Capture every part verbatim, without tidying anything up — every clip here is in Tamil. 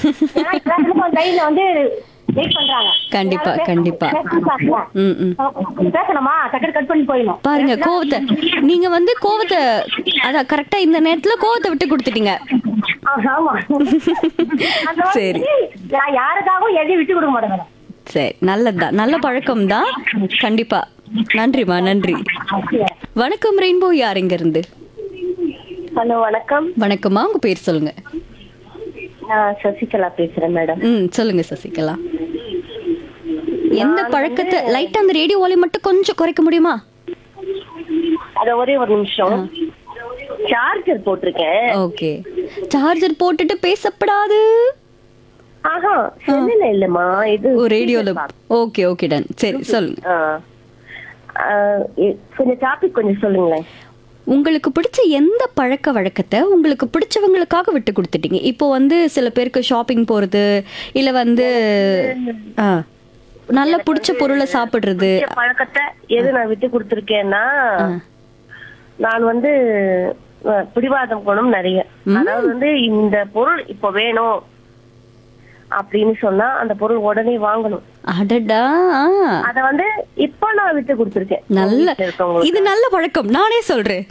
ஏன்னா இப்ப லைன்ல வந்து வெயிட் பண்றாங்க. கண்டிப்பா கண்டிப்பா. ம் ம். பேசணுமா டக்கு கட் பண்ணி போயிடும். பாருங்க கோவத்தை நீங்க வந்து கோவத்தை அதான் கரெக்டா இந்த நேரத்துல கோவத்தை விட்டு கொடுத்துட்டீங்க. ஆமா. சரி நான் யாருக்காகவும் எதையும் விட்டு கொடுக்க மாட்டேன். சரி நல்லதுதான், நல்ல பழக்கம் தான். கண்டிப்பா. நன்றிமா நன்றி. வணக்கம் ரெயின்போ, யார் இங்க இருந்து? ஹலோ வணக்கம். வணக்கம்மா, உங்க பேர் சொல்லுங்க. நான் சசிகலா பேசுறேன் மேடம். ம் சொல்லுங்க சசிகலா. எந்த பழக்கத்தை லைட்டா அந்த ரேடியோ வால்யூம் மட்டும் கொஞ்சம் குறைக்க முடியுமா? அத ஒரே ஒரு நிமிஷம். சார்ஜர் போட்டிருக்கேன். ஓகே. சார்ஜர் போட்டுட்டு பேசப்படாது. ஆஹா செல்லுல இல்லம்மா, இது ஓ ரேடியோல. Okay okay done. சரி சொல்லுங்க. ஆ. ஆ, எ- கொஞ்சம் டாபிக் கொஞ்சம் சொல்லுங்களேன். உங்களுக்கு பிடிச்ச எந்த பழக்க வழக்கத்தை உங்களுக்கு பிடிச்சவங்களுக்காக விட்டு கொடுத்துட்டீங்க? இப்போ வந்து சில பேருக்கு ஷாப்பிங் போறது, இல்ல வந்து ஆ, நல்ல பிடிச்ச பொருளை சாப்பிடுறது. பிடிச்ச பழக்கத்தை எது நான் விட்டு கொடுத்துருக்கேன்னா, நான் வந்து அஹ், பிடிவாதம் குணம் நிறைய. அதாவது வந்து இந்த பொருள் இப்ப வேணும் அப்படின்னு சொன்னா அந்த பொருள் உடனே வாங்கணும். அடடா. அத வந்து இப்ப நான் விட்டு கொடுத்துருக்கேன். நல்ல இது நல்ல பழக்கம், நானே சொல்றேன்.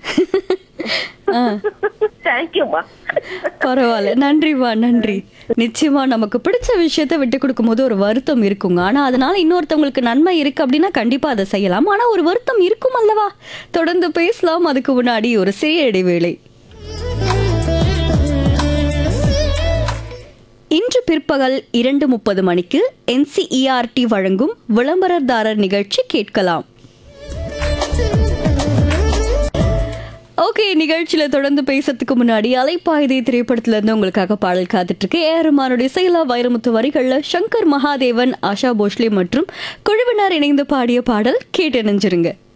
தேங்க்யூமா. பரவாயில்ல, நன்றிமா நன்றி. நிச்சயமா நமக்கு பிடிச்ச விஷயத்த விட்டு கொடுக்கும் போது ஒரு வருத்தம் இருக்குங்க. ஆனா அதனால இன்னொருத்தவங்களுக்கு நன்மை இருக்கு அப்படின்னா கண்டிப்பா அதை செய்யலாம். ஆனா ஒரு வருத்தம் இருக்கும் அல்லவா? தொடர்ந்து பேசலாம். அதுக்கு முன்னாடி ஒரு சிறிய இடைவேளை. இன்று பிற்பகல் இரண்டு முப்பது மணிக்கு என்சிஇஆர்டி வழங்கும் விளம்பரதாரர் நிகழ்ச்சி கேட்கலாம். ஓகே, நிகழ்ச்சியில தொடர்ந்து பேசுறதுக்கு முன்னாடி அலைப்பாயுதை திரைப்படத்துல இருந்து உங்களுக்காக பாடல் காத்துட்டு இருக்கு. ஏ ரஹ்மானுடைய செயலா வைரமுத்து வரிகள்ல சங்கர் மகாதேவன், ஆஷா போஸ்லே மற்றும் குழுவினர் இணைந்து பாடிய பாடல் கேட்டு நினைஞ்சிருங்க.